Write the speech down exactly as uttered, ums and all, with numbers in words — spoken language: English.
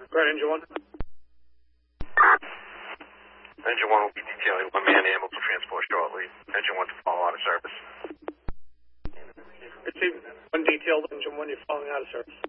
Go ahead, engine one. Engine one will be detailing one man ambulance for transport shortly. Engine one to follow out of service. Receive one detailed, engine one, you're falling out of service.